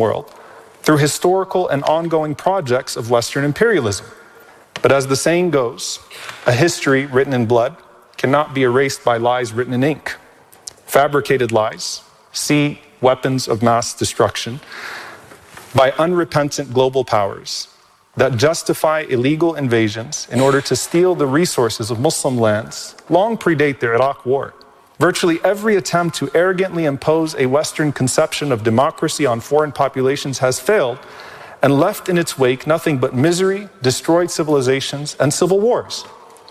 world through historical and ongoing projects of Western imperialism. But as the saying goes, a history written in blood cannot be erased by lies written in ink. Fabricated lies, see weapons of mass destruction, by unrepentant global powers that justify illegal invasions in order to steal the resources of Muslim lands long predate the Iraq War. Virtually every attempt to arrogantly impose a Western conception of democracy on foreign populations has failed and left in its wake nothing but misery, destroyed civilizations, and civil wars.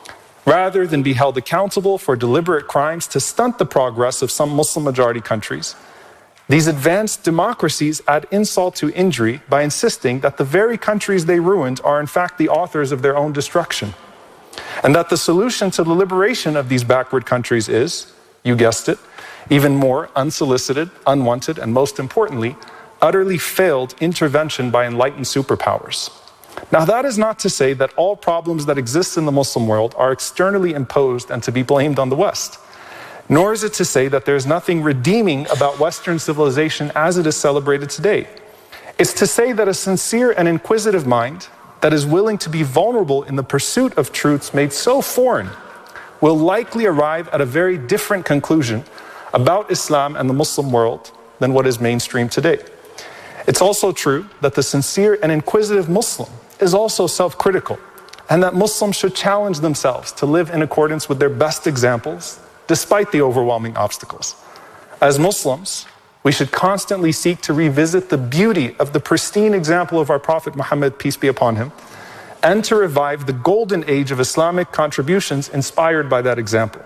Rather than be held accountable for deliberate crimes to stunt the progress of some Muslim-majority countries, these advanced democracies add insult to injury by insisting that the very countries they ruined are in fact the authors of their own destruction, and that the solution to the liberation of these backward countries is, you guessed it, even more unsolicited, unwanted, and most importantly, utterly failed intervention by enlightened superpowers. Now, that is not to say that all problems that exist in the Muslim world are externally imposed and to be blamed on the West. Nor is it to say that there's nothing redeeming about Western civilization as it is celebrated today. It's to say that a sincere and inquisitive mind that is willing to be vulnerable in the pursuit of truths made so foreign will likely arrive at a very different conclusion about Islam and the Muslim world than what is mainstream today. It's also true that the sincere and inquisitive Muslim is also self-critical, and that Muslims should challenge themselves to live in accordance with their best examples, despite the overwhelming obstacles. As Muslims, we should constantly seek to revisit the beauty of the pristine example of our Prophet Muhammad, peace be upon him, and to revive the golden age of Islamic contributions inspired by that example.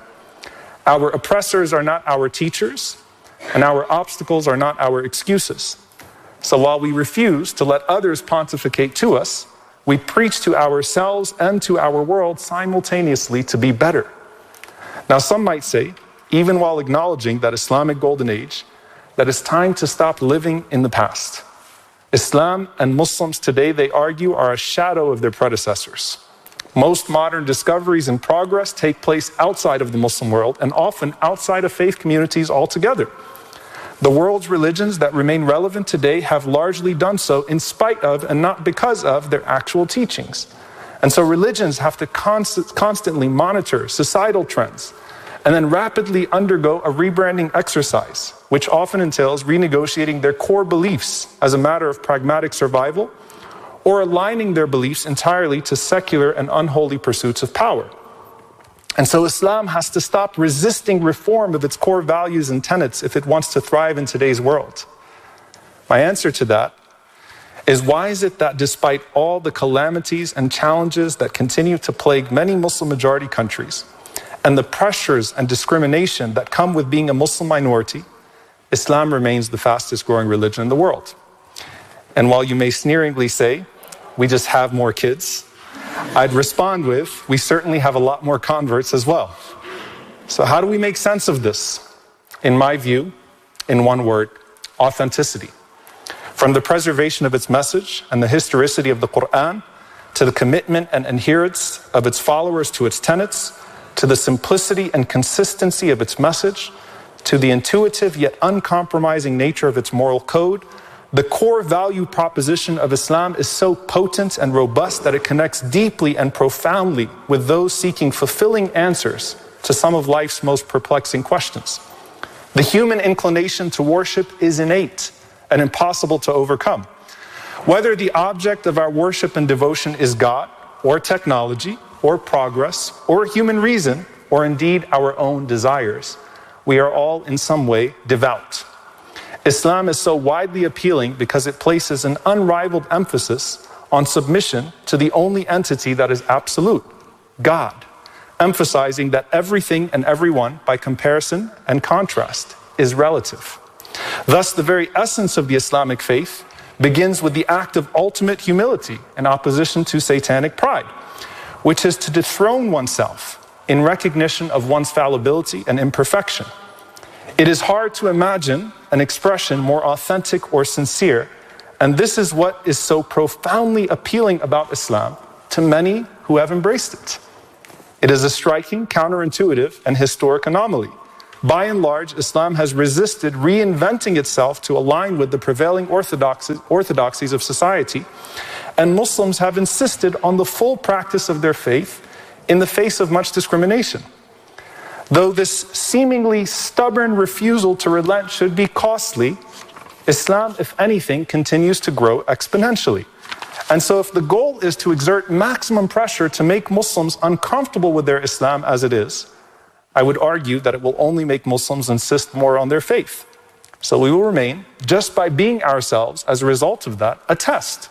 Our oppressors are not our teachers, and our obstacles are not our excuses. So while we refuse to let others pontificate to us, we preach to ourselves and to our world simultaneously to be better. Now, some might say, even while acknowledging that Islamic golden age, that it's time to stop living in the past. Islam and Muslims today, they argue, are a shadow of their predecessors. Most modern discoveries and progress take place outside of the Muslim world and often outside of faith communities altogether. The world's religions that remain relevant today have largely done so in spite of and not because of their actual teachings. And so religions have to constantly monitor societal trends and then rapidly undergo a rebranding exercise, which often entails renegotiating their core beliefs as a matter of pragmatic survival or aligning their beliefs entirely to secular and unholy pursuits of power. And so Islam has to stop resisting reform of its core values and tenets if it wants to thrive in today's world. My answer to that is, why is it that despite all the calamities and challenges that continue to plague many Muslim-majority countries and the pressures and discrimination that come with being a Muslim minority, Islam remains the fastest growing religion in the world? And while you may sneeringly say, we just have more kids, I'd respond with, we certainly have a lot more converts as well. So how do we make sense of this? In my view, in one word, authenticity. From the preservation of its message and the historicity of the Quran, to the commitment and adherence of its followers to its tenets, to the simplicity and consistency of its message, to the intuitive yet uncompromising nature of its moral code, the core value proposition of Islam is so potent and robust that it connects deeply and profoundly with those seeking fulfilling answers to some of life's most perplexing questions. The human inclination to worship is innate and impossible to overcome. Whether the object of our worship and devotion is God, or technology, or progress, or human reason, or indeed our own desires, we are all in some way devout. Islam is so widely appealing because it places an unrivaled emphasis on submission to the only entity that is absolute, God, emphasizing that everything and everyone, by comparison and contrast, is relative. Thus, the very essence of the Islamic faith begins with the act of ultimate humility in opposition to satanic pride, which is to dethrone oneself in recognition of one's fallibility and imperfection. It is hard to imagine an expression more authentic or sincere, and this is what is so profoundly appealing about Islam to many who have embraced it. It is a striking, counterintuitive, and historic anomaly By and large, Islam has resisted reinventing itself to align with the prevailing orthodoxies of society, and Muslims have insisted on the full practice of their faith in the face of much discrimination. Though this seemingly stubborn refusal to relent should be costly, Islam, if anything, continues to grow exponentially. And so if the goal is to exert maximum pressure to make Muslims uncomfortable with their Islam as it is, I would argue that it will only make Muslims insist more on their faith. So we will remain, just by being ourselves as a result of that, a test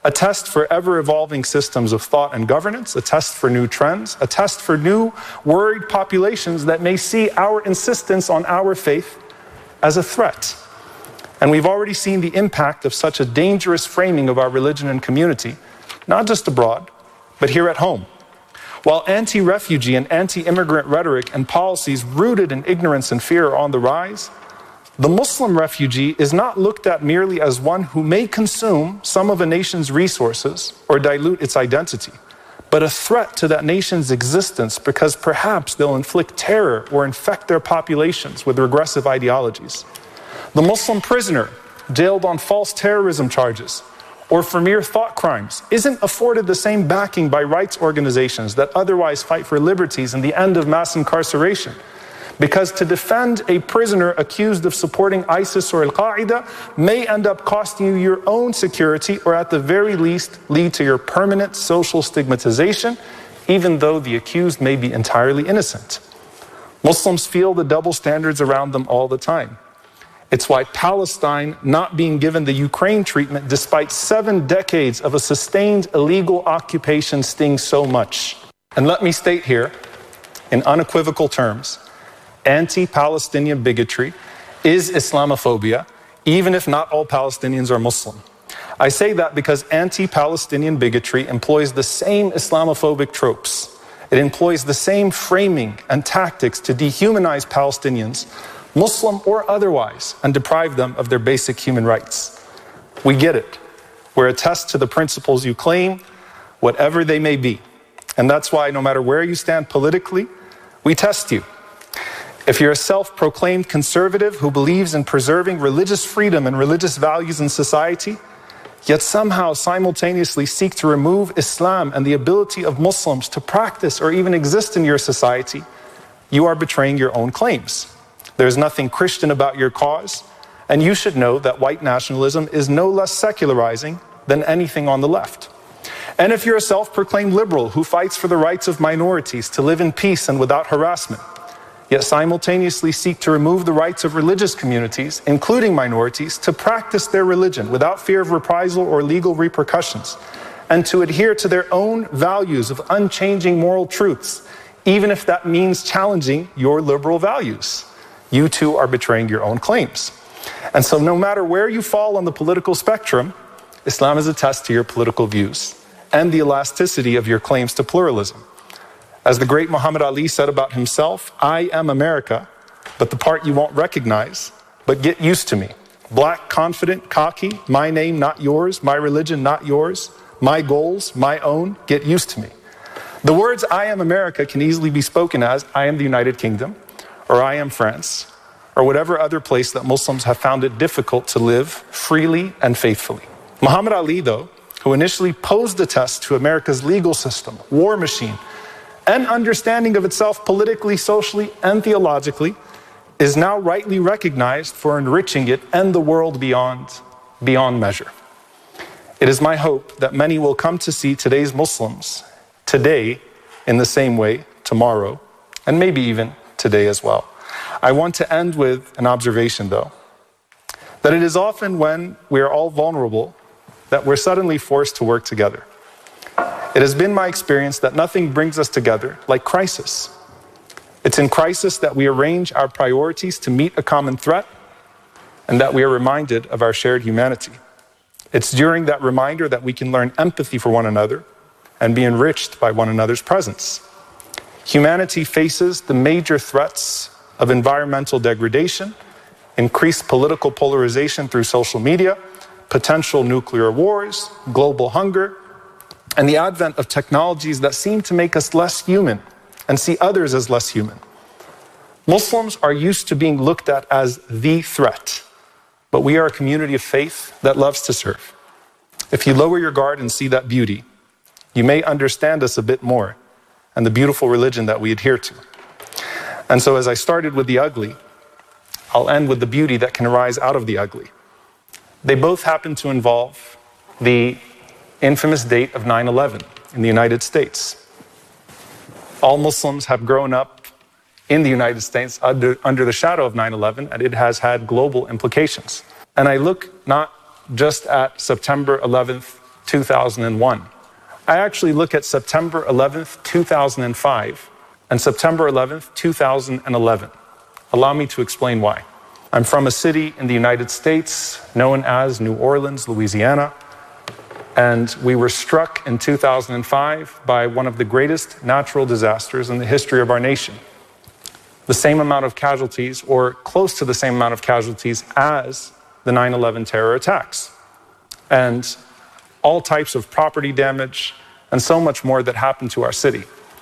for ever-evolving systems of thought and governance, a test for new trends, a test for new worried populations that may see our insistence on our faith as a threat. And we've already seen the impact of such a dangerous framing of our religion and community, not just abroad, but here at home. While anti-refugee and anti-immigrant rhetoric and policies rooted in ignorance and fear are on the rise, the Muslim refugee is not looked at merely as one who may consume some of a nation's resources or dilute its identity, but a threat to that nation's existence because perhaps they'll inflict terror or infect their populations with regressive ideologies. The Muslim prisoner, jailed on false terrorism charges or for mere thought crimes, isn't afforded the same backing by rights organizations that otherwise fight for liberties and the end of mass incarceration. Because to defend a prisoner accused of supporting ISIS or Al-Qaeda may end up costing you your own security, or at the very least lead to your permanent social stigmatization, even though the accused may be entirely innocent. Muslims feel the double standards around them all the time. It's why Palestine not being given the Ukraine treatment despite 7 decades of a sustained illegal occupation stings so much. And let me state here, in unequivocal terms, anti-Palestinian bigotry is Islamophobia, even if not all Palestinians are Muslim. I say that because anti-Palestinian bigotry employs the same Islamophobic tropes. It employs the same framing and tactics to dehumanize Palestinians, Muslim or otherwise, and deprive them of their basic human rights. We get it. We're a test to the principles you claim, whatever they may be. And that's why no matter where you stand politically, we test you. If you're a self-proclaimed conservative who believes in preserving religious freedom and religious values in society, yet somehow simultaneously seek to remove Islam and the ability of Muslims to practice or even exist in your society, you are betraying your own claims. There's nothing Christian about your cause, and you should know that white nationalism is no less secularizing than anything on the left. And if you're a self-proclaimed liberal who fights for the rights of minorities to live in peace and without harassment, yet simultaneously seek to remove the rights of religious communities, including minorities, to practice their religion without fear of reprisal or legal repercussions, and to adhere to their own values of unchanging moral truths, even if that means challenging your liberal values, you too are betraying your own claims. And so no matter where you fall on the political spectrum, Islam is a test to your political views and the elasticity of your claims to pluralism. As the great Muhammad Ali said about himself, I am America, but the part you won't recognize, but get used to me. Black, confident, cocky, my name, not yours, my religion, not yours, my goals, my own, get used to me. The words I am America can easily be spoken as I am the United Kingdom, or I am France, or whatever other place that Muslims have found it difficult to live freely and faithfully. Muhammad Ali, though, who initially posed the test to America's legal system, war machine, and understanding of itself politically, socially, and theologically, is now rightly recognized for enriching it and the world beyond measure. It is my hope that many will come to see today's Muslims today in the same way tomorrow, and maybe even today as well. I want to end with an observation, though, that it is often when we are all vulnerable that we're suddenly forced to work together. It has been my experience that nothing brings us together like crisis. It's in crisis that we arrange our priorities to meet a common threat and that we are reminded of our shared humanity. It's during that reminder that we can learn empathy for one another and be enriched by one another's presence. Humanity faces the major threats of environmental degradation, increased political polarization through social media, potential nuclear wars, global hunger, and the advent of technologies that seem to make us less human and see others as less human. Muslims are used to being looked at as the threat, but we are a community of faith that loves to serve. If you lower your guard and see that beauty, you may understand us a bit more and the beautiful religion that we adhere to. And so as I started with the ugly, I'll end with the beauty that can arise out of the ugly. They both happen to involve the infamous date of 9/11 in the United States. All Muslims have grown up in the United States under the shadow of 9/11, and it has had global implications. And I look not just at September 11th, 2001. I actually look at September 11th, 2005 and September 11th, 2011. Allow me to explain why. I'm from a city in the United States known as New Orleans, Louisiana, and we were struck in 2005 by one of the greatest natural disasters in the history of our nation. The same amount of casualties, or close to the same amount of casualties as the 9/11 terror attacks. And all types of property damage and so much more that happened to our city.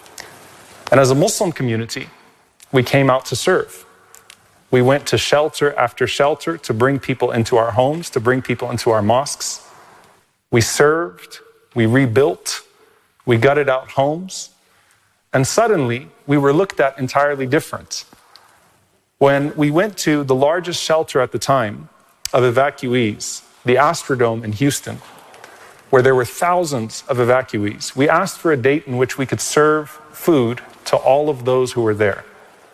And as a Muslim community, we came out to serve. We went to shelter after shelter to bring people into our homes, to bring people into our mosques. We served, we rebuilt, we gutted out homes, and suddenly we were looked at entirely different. When we went to the largest shelter at the time of evacuees, the Astrodome in Houston, where there were thousands of evacuees, we asked for a date in which we could serve food to all of those who were there.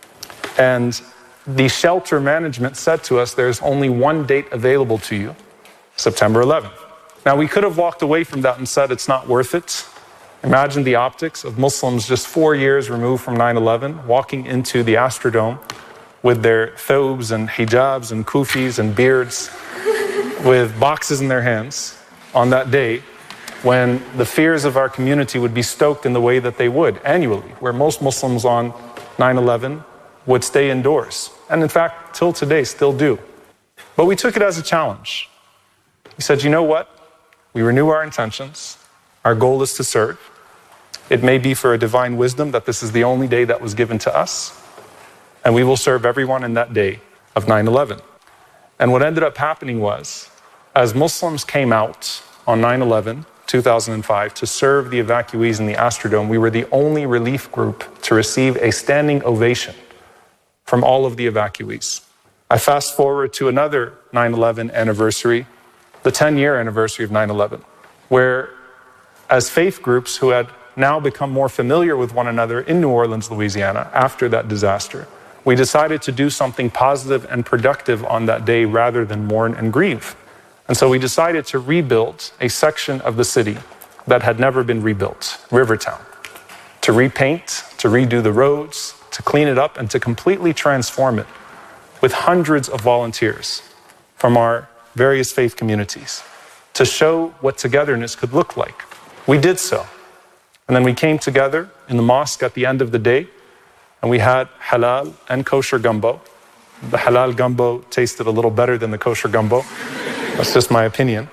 And the shelter management said to us, there's only one date available to you, September 11th. Now, we could have walked away from that and said it's not worth it. Imagine the optics of Muslims just 4 years removed from 9/11, walking into the Astrodome with their thobes and hijabs and kufis and beards, with boxes in their hands on that day, when the fears of our community would be stoked in the way that they would annually, where most Muslims on 9/11 would stay indoors. And in fact, till today, still do. But we took it as a challenge. We said, you know what? We renew our intentions. Our goal is to serve. It may be for a divine wisdom that this is the only day that was given to us, and we will serve everyone in that day of 9/11. And what ended up happening was, as Muslims came out on 9/11, 2005, to serve the evacuees in the Astrodome, we were the only relief group to receive a standing ovation from all of the evacuees. I fast forward to another 9/11 anniversary, the 10-year anniversary of 9/11, where as faith groups who had now become more familiar with one another in New Orleans, Louisiana, after that disaster, we decided to do something positive and productive on that day rather than mourn and grieve. And so we decided to rebuild a section of the city that had never been rebuilt, Rivertown, to repaint, to redo the roads, to clean it up, and to completely transform it with hundreds of volunteers from our various faith communities to show what togetherness could look like. We did so. And then we came together in the mosque at the end of the day, and we had halal and kosher gumbo. The halal gumbo tasted a little better than the kosher gumbo. That's just my opinion.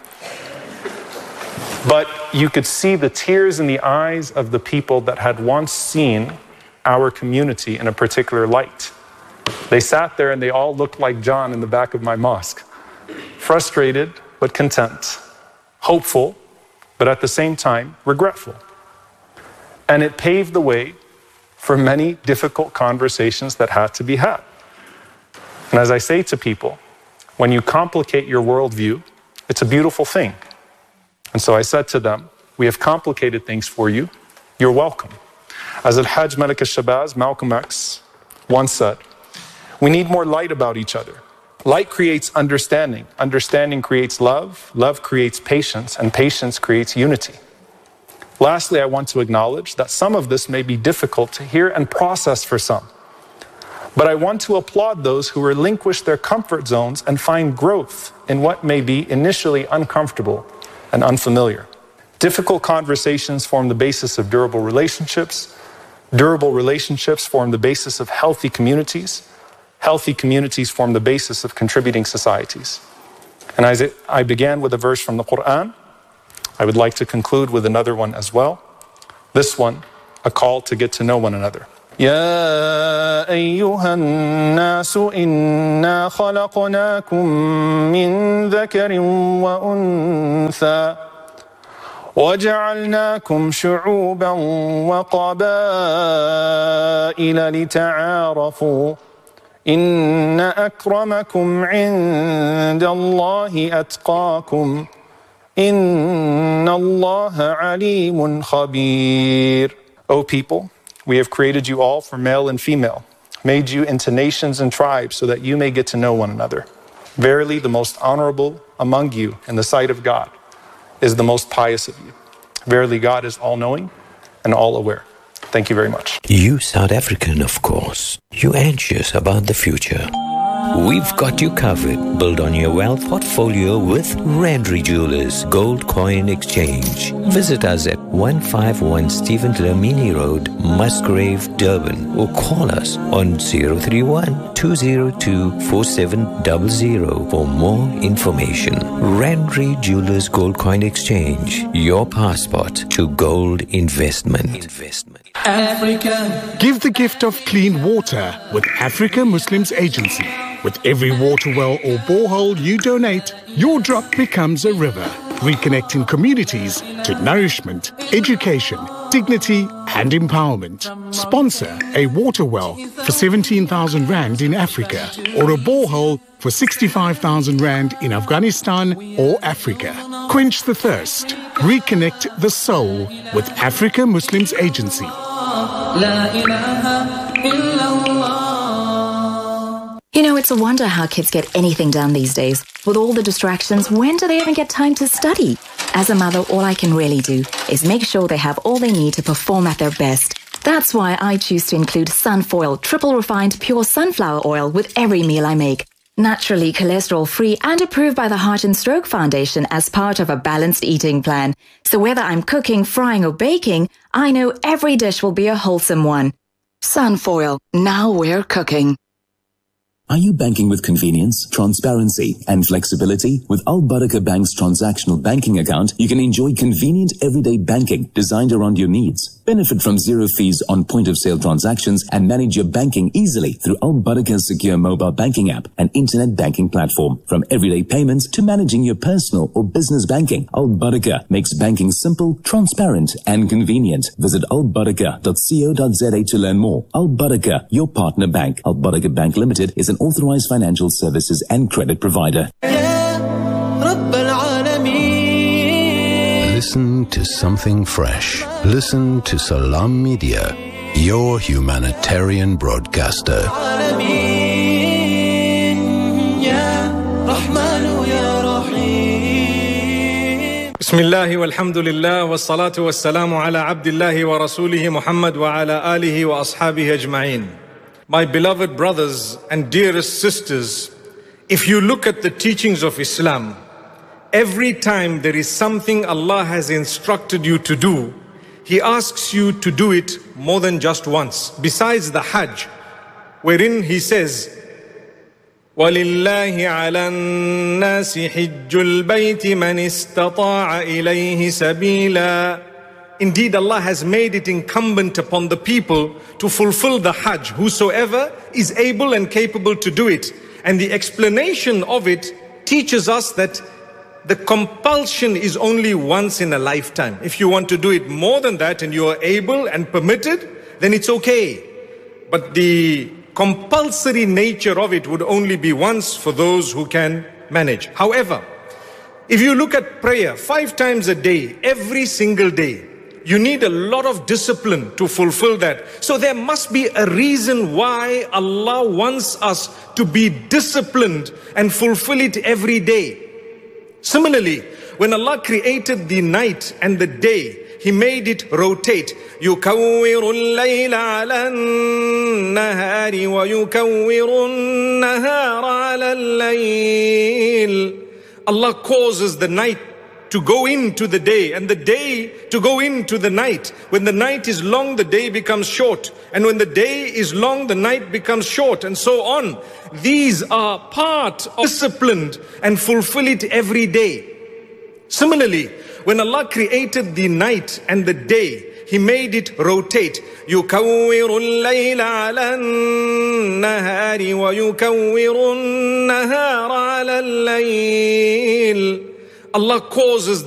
But you could see the tears in the eyes of the people that had once seen our community in a particular light. They sat there and they all looked like John in the back of my mosque. Frustrated, but content. Hopeful, but at the same time, regretful. And it paved the way for many difficult conversations that had to be had. And as I say to people, when you complicate your worldview, it's a beautiful thing. And so I said to them, we have complicated things for you. You're welcome. As Al-Hajj Malik al-Shabazz, Malcolm X, once said, we need more light about each other. Light creates understanding. Understanding creates love. Love creates patience. And patience creates unity. Lastly, I want to acknowledge that some of this may be difficult to hear and process for some. But I want to applaud those who relinquish their comfort zones and find growth in what may be initially uncomfortable and unfamiliar. Difficult conversations form the basis of durable relationships. Durable relationships form the basis of healthy communities. Healthy communities form the basis of contributing societies. And as I began with a verse from the Quran, I would like to conclude with another one as well. This one, a call to get to know one another. يا أيها الناس إنا خلقناكم من ذكر وأنثى وجعلناكم شعوبا وقبائل لتعارفوا إن أكرمكم عند الله أتقاكم إن الله عليم خبير. O people, we have created you all for male and female, made you into nations and tribes so that you may get to know one another. Verily, the most honorable among you in the sight of God is the most pious of you. Verily, God is all-knowing and all-aware. Thank you very much. You South African, of course. You anxious about the future. We've got you covered. Build on your wealth portfolio with Randry Jewelers Gold Coin Exchange. Visit us at 151 Stephen Dlamini Road, Musgrave, Durban, or call us on 031-202-4700 for more information. Randry Jewelers Gold Coin Exchange, your passport to gold investment. Africa. Give the gift of clean water with Africa Muslims Agency. With every water well or borehole you donate, your drop becomes a river, reconnecting communities to nourishment, education, dignity and empowerment. Sponsor a water well for 17,000 Rand in Africa or a borehole for 65,000 Rand in Afghanistan or Africa. Quench the thirst. Reconnect the soul with Africa Muslims Agency. You know, it's a wonder how kids get anything done these days. With all the distractions, when do they even get time to study? As a mother, all I can really do is make sure they have all they need to perform at their best. That's why I choose to include Sunfoil triple refined pure sunflower oil with every meal I make. Naturally cholesterol-free and approved by the Heart and Stroke Foundation as part of a balanced eating plan. So whether I'm cooking, frying or baking, I know every dish will be a wholesome one. Sunfoil, now we're cooking. Are you banking with convenience, transparency, and flexibility? With Al Barakah Bank's transactional banking account, you can enjoy convenient everyday banking designed around your needs. Benefit from zero fees on point-of-sale transactions and manage your banking easily through Al Barakah's secure mobile banking app and internet banking platform. From everyday payments to managing your personal or business banking, Al Barakah makes banking simple, transparent, and convenient. Visit albarakah.co.za to learn more. Al Barakah, your partner bank. Al Barakah Bank Limited is an authorized financial services and credit provider. Listen to something fresh. Listen to Salam Media, your humanitarian broadcaster. Bismillah walhamdulillah wassalatu wassalamu ala abdillahi wa rasulihi Muhammad wa ala alihi wa ashabihi ajma'in. My beloved brothers and dearest sisters, if you look at the teachings of Islam, every time there is something Allah has instructed you to do, He asks you to do it more than just once. Besides the Hajj, wherein He says, وَلِلَّهِ عَلَى النَّاسِ حِجُّ الْبَيْتِ مَنِ اسْتَطَاعَ إِلَيْهِ سَبِيلًا. Indeed, Allah has made it incumbent upon the people to fulfill the Hajj, whosoever is able and capable to do it. And the explanation of it teaches us that the compulsion is only once in a lifetime. If you want to do it more than that and you are able and permitted, then it's okay. But the compulsory nature of it would only be once for those who can manage. However, if you look at prayer 5 times a day, every single day, you need a lot of discipline to fulfill that. So there must be a reason why Allah wants us to be disciplined and fulfill it every day. Similarly, when Allah created the night and the day, He made it rotate. يُكَوِّرُ اللَّيْلَ عَلَى النَّهَارِ وَيُكَوِّرُ النَّهَارَ عَلَى اللَّيْلِ. Allah causes the night to go into the day and the day to go into the night. When the night is long, the day becomes short. And when the day is long, the night becomes short, and so on. These are part of disciplined and fulfill it every day. Similarly, when Allah created the night and the day, He made it rotate. يُكَوِّرُ اللَّيْلَ عَلَى النَّهَارِ وَيُكَوِّرُ النَّهَارَ عَلَى اللَّيْلِ. Allah causes